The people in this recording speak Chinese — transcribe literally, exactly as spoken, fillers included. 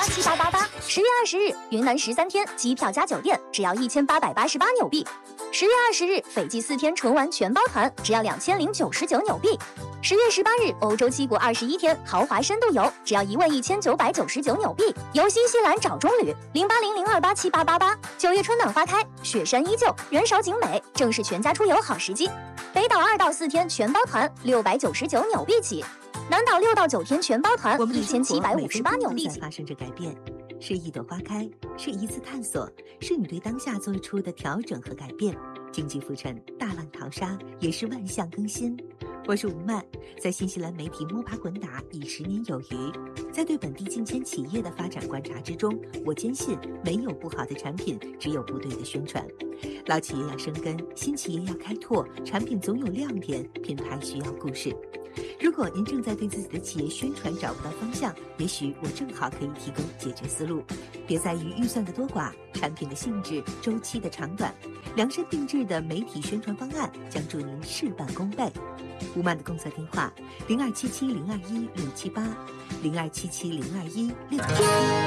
七八八八。十月二十日，云南十三天机票加酒店只要一千八百八十八纽币。十月二十日，斐济四天纯玩全包团只要两千零九十九纽币。十月十八日，欧洲七国二十一天豪华深度游只要一万一千九百九十九纽币。游新西兰找中旅零八零零二八七八八八。九月春暖花开，雪山依旧，人少景美，正是全家出游好时机。北岛二到四天全包团六百九十九纽币起，南岛六到九天全包团一千七百五十八纽币起。 发生着改变，是一朵花开，是一次探索，是你对当下做出的调整和改变。经济浮沉，大浪淘沙，也是万象更新。我是吴曼，在新西兰媒体摸爬滚打已十年有余，在对本地近千企业的发展观察之中，我坚信没有不好的产品，只有不对的宣传。老企业要生根，新企业要开拓，产品总有亮点，品牌需要故事。如果您正在对自己的企业宣传找不到方向，也许我正好可以提供解决思路。别在于预算的多寡，产品的性质、周期的长短，量身定制的媒体宣传方案将助您事半功倍。吴曼的工作电话：零二七七零二一六七八，零二七七零二一六七八。